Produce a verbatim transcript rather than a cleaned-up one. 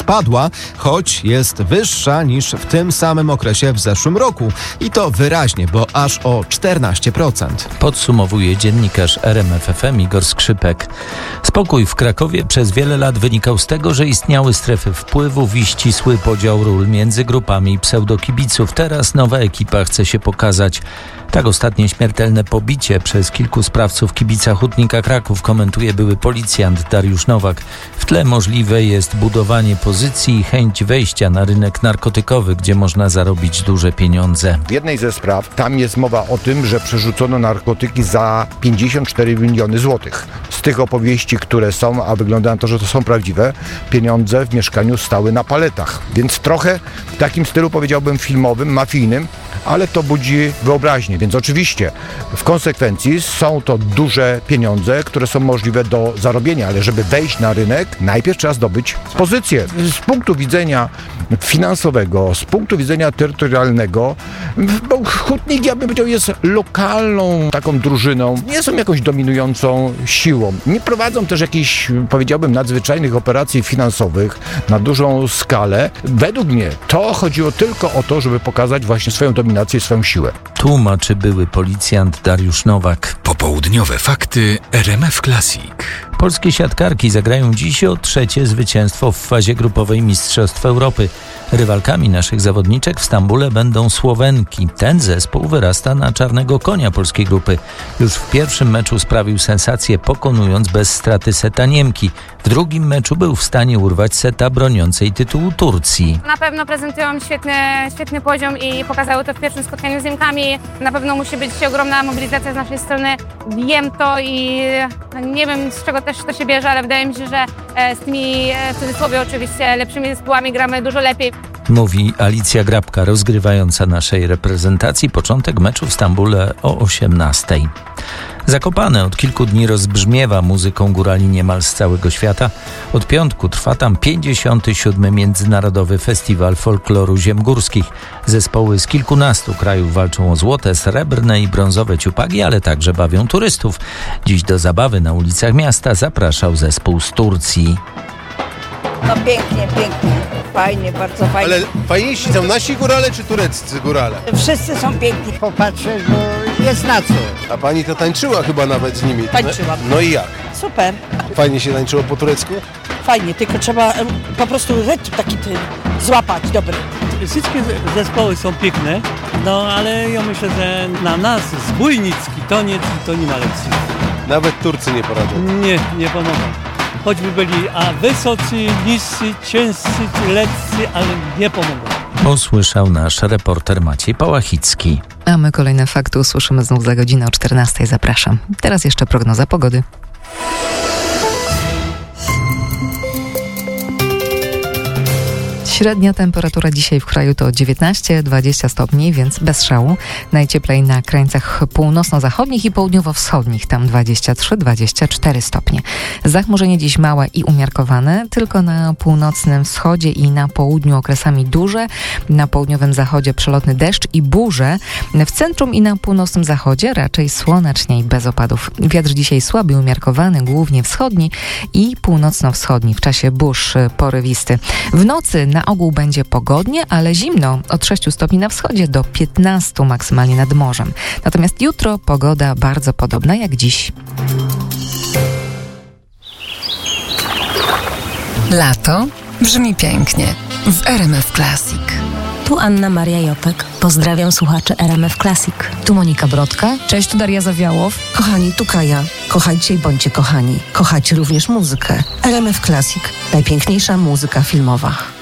spadła, choć jest wyższa niż w tym samym okresie w zeszłym roku. I to wyraźnie, bo aż o czternaście procent. Podsumowuje dziennikarz R M F F M Igor Skrzypek. Spokój w Krakowie przez wiele lat wynikał z tego, że istniały strefy wpływów i ścisły podział ról między grupami pseudokibiców. Teraz nowa ekipa chce się pokazać. Tak ostatnie śmiertelne pobicie przez kilku sprawców kibica Hutnika Kraków komentuje były policjant Dariusz Nowak. W tle możliwe jest budowanie pozycji i chęć wejścia na rynek narkotykowy, gdzie można zarobić duże pieniądze. W jednej ze spraw tam jest mowa o tym, że przerzucono narkotyki za pięćdziesiąt cztery miliony złotych. Z tych opowieści, które są, a wygląda na to, że to są prawdziwe, pieniądze w mieszkaniu stały na paletach. Więc trochę w takim stylu, powiedziałbym, filmowym, mafijnym, ale to budzi wyobraźnię. Więc oczywiście w konsekwencji są to duże pieniądze, które są możliwe do zarobienia, ale żeby wejść na rynek, najpierw trzeba zdobyć pozycję. Z punktu widzenia finansowego, z punktu widzenia terytorialnego, bo Hutnik, ja bym powiedział, jest lokalną taką drużyną, nie są jakąś dominującą siłą. Nie prowadzą też jakichś, powiedziałbym, nadzwyczajnych operacji finansowych na dużą skalę. Według mnie to chodziło tylko o to, żeby pokazać właśnie swoją dominację i swoją siłę. Tłumaczy były policjant Dariusz Nowak. Popołudniowe fakty R M F Classic. Polskie siatkarki zagrają dziś o trzecie zwycięstwo w fazie grupowej Mistrzostw Europy. Rywalkami naszych zawodniczek w Stambule będą Słowenki. Ten zespół wyrasta na czarnego konia polskiej grupy. Już w pierwszym meczu sprawił sensację, pokonując bez straty seta Niemki. W drugim meczu był w stanie urwać seta broniącej tytułu Turcji. Na pewno prezentują świetny, świetny poziom i pokazały to w pierwszym spotkaniu z Niemkami. Na pewno musi być ogromna mobilizacja z naszej strony. Wiem to i nie wiem, z czego też to się bierze, ale wydaje mi się, że z tymi, w cudzysłowie oczywiście, lepszymi zespołami gramy dużo lepiej. Mówi Alicja Grabka, rozgrywająca naszej reprezentacji. Początek meczu w Stambule o osiemnastej. Zakopane od kilku dni rozbrzmiewa muzyką górali niemal z całego świata. Od piątku trwa tam pięćdziesiąty siódmy Międzynarodowy Festiwal Folkloru Ziem Górskich. Zespoły z kilkunastu krajów walczą o złote, srebrne i brązowe ciupagi, ale także bawią turystów. Dziś do zabawy na ulicach miasta zapraszał zespół z Turcji. No pięknie, pięknie. Fajnie, bardzo fajnie. Ale fajniejsi są nasi górale czy tureccy górale? Wszyscy są piękni. Popatrzę, bo jest na co. A pani to tańczyła chyba nawet z nimi. Tańczyłam. No i jak? Super. Fajnie się tańczyło po turecku? Fajnie, tylko trzeba em, po prostu rytm taki ty, złapać, dobry. Wszystkie zespoły są piękne, no ale ja myślę, że na nas zbójnicki toniec to nie ma lekcji. Nawet Turcy nie poradzą. Nie, nie pomogą. Choćby byli a wysocy, niscy, ciężcy, leccy, ale nie pomogą. Usłyszał nasz reporter Maciej Pałachicki. A my kolejne fakty usłyszymy znów za godzinę o czternastej. Zapraszam. Teraz jeszcze prognoza pogody. Średnia temperatura dzisiaj w kraju to dziewiętnaście dwadzieścia stopni, więc bez szału. Najcieplej na krańcach północno-zachodnich i południowo-wschodnich, tam dwadzieścia trzy dwadzieścia cztery stopnie. Zachmurzenie dziś małe i umiarkowane, tylko na północnym wschodzie i na południu okresami duże, na południowym zachodzie przelotny deszcz i burze. W centrum i na północnym zachodzie raczej słonecznie i bez opadów. Wiatr dzisiaj słaby i umiarkowany, głównie wschodni i północno-wschodni, w czasie burz porywisty. W nocy na ogół będzie pogodnie, ale zimno, od sześciu stopni na wschodzie do piętnastu maksymalnie nad morzem. Natomiast jutro pogoda bardzo podobna jak dziś. Lato brzmi pięknie w R M F Classic. Tu Anna Maria Jopek. Pozdrawiam słuchaczy R M F Classic. Tu Monika Brodka. Cześć, tu Daria Zawiałow. Kochani, tu Kaja. Kochajcie i bądźcie kochani. Kochajcie również muzykę. R M F Classic. Najpiękniejsza muzyka filmowa.